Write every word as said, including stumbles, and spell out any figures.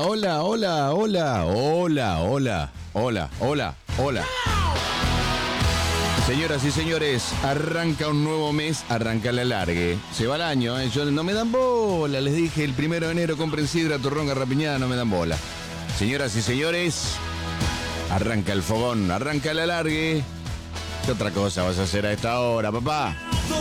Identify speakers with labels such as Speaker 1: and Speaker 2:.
Speaker 1: hola, hola, hola, hola, hola, hola, hola, hola. Señoras y señores, arranca un nuevo mes, arranca la largue. Se va el año, ¿eh? Yo, no me dan bola, les dije, el primero de enero compren sidra, turrón, garrapiñada, no me dan bola. Señoras y señores, arranca el fogón, arranca la largue. ¿Qué otra cosa vas a hacer a esta hora, papá?